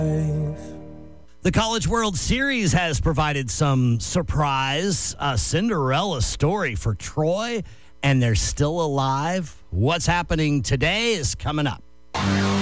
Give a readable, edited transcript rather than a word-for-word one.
The College World Series has provided some surprise, a Cinderella story for Troy, and they're still alive. What's happening today is coming up.